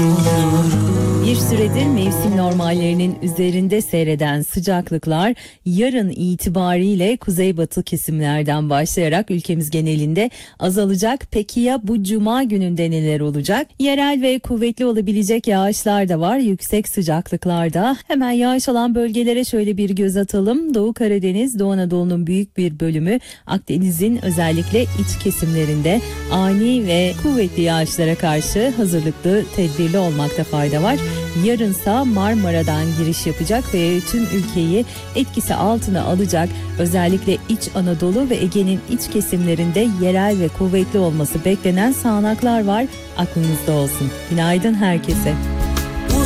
Bir süredir mevsim normallerinin üzerinde seyreden sıcaklıklar yarın itibariyle kuzeybatı kesimlerden başlayarak ülkemiz genelinde azalacak. Peki ya bu cuma gününde neler olacak? Yerel ve kuvvetli olabilecek yağışlar da var. Yüksek sıcaklıklarda hemen yağış alan bölgelere şöyle bir göz atalım. Doğu Karadeniz, Doğu Anadolu'nun büyük bir bölümü, Akdeniz'in özellikle iç kesimlerinde ani ve kuvvetli yağışlara karşı hazırlıklı, tedbirli olmakta fayda var. Yarınsa Marmara'dan giriş yapacak ve tüm ülkeyi etkisi altına alacak. Özellikle İç Anadolu ve Ege'nin iç kesimlerinde yerel ve kuvvetli olması beklenen sağanaklar var. Aklınızda olsun. Günaydın herkese.